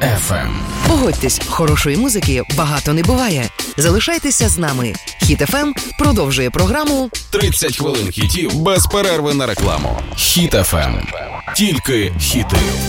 FM. Погодьтесь, хорошої музики багато не буває. Залишайтеся з нами. Хіт FM продовжує програму 30 хвилин хітів без перерви на рекламу. Хіт FM. Тільки хіти.